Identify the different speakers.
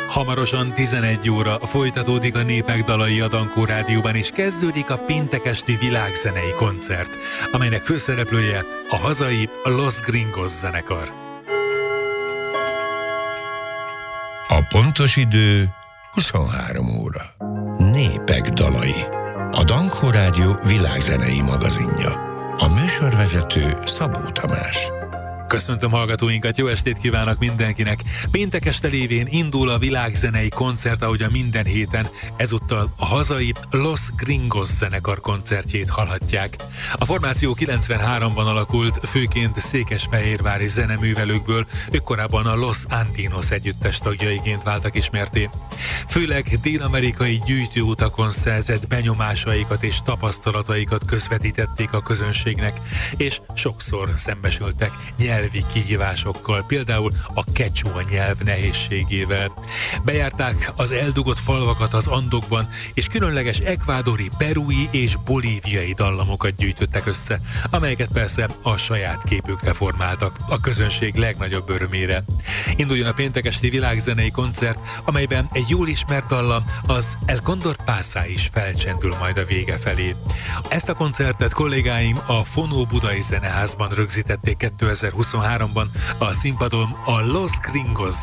Speaker 1: Hamarosan 11 óra folytatódik a Népek dalai a Dankó Rádióban, és kezdődik a péntek esti világzenei koncert, amelynek főszereplője a hazai Los Gringos zenekar.
Speaker 2: A pontos idő 23 óra. Népek dalai. A Dankó Rádió világzenei magazinja. A műsorvezető Szabó Tamás.
Speaker 1: Köszöntöm hallgatóinkat, jó estét kívánok mindenkinek! Péntek este lévén indul a világzenei koncert, ahogy a minden héten, ezúttal a hazai Los Gringos zenekar koncertjét hallhatják. A formáció 93-ban alakult, főként székesfehérvári zeneművelőkből, ők korábban a Los Antinos együttes tagjaiként váltak ismerté. Főleg dél-amerikai gyűjtőutakon szerzett benyomásaikat és tapasztalataikat közvetítették a közönségnek, és sokszor szembesültek nyelvi kihívásokkal, például a quechua nyelv nehézségével. Bejárták az eldugott falvakat az Andokban, és különleges ekvádori, perui és bolíviai dallamokat gyűjtöttek össze, amelyeket persze a saját képükre formáltak, a közönség legnagyobb örömére. Induljon a péntek esti világzenei koncert, amelyben egy jól ismert dallam, az El Condor Pasa is felcsendül majd a vége felé. Ezt a koncertet kollégáim a Fonó Budai Zeneházban rögzítették 2023-ban, a színpadon a Los Gringos